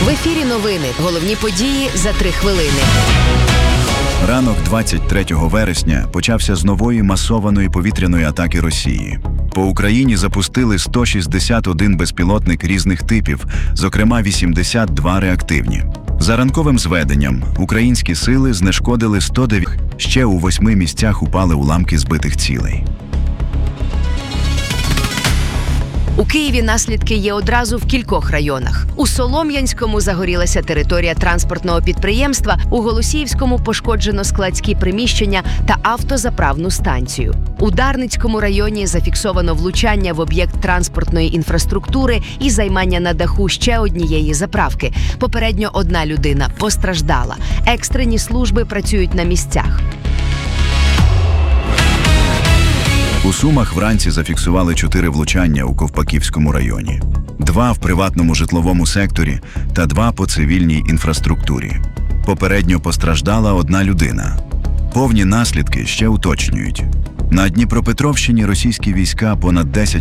В ефірі новини. Головні події за 3 хвилини. Ранок 23 вересня почався з нової масованої повітряної атаки Росії. По Україні запустили 161 безпілотник різних типів, зокрема 82 реактивні. За ранковим зведенням, українські сили знешкодили 109, ще у 8 місцях упали уламки збитих цілей. У Києві наслідки є одразу в кількох районах. У Солом'янському загорілася територія транспортного підприємства, у Голосіївському пошкоджено складські приміщення та автозаправну станцію. У Дарницькому районі зафіксовано влучання в об'єкт транспортної інфраструктури і займання на даху ще однієї заправки. Попередньо 1 людина постраждала. Екстрені служби працюють на місцях. У Сумах вранці зафіксували 4 влучання у Ковпаківському районі. 2 в приватному житловому секторі та 2 по цивільній інфраструктурі. Попередньо постраждала 1 людина. Повні наслідки ще уточнюють. На Дніпропетровщині російські війська понад 10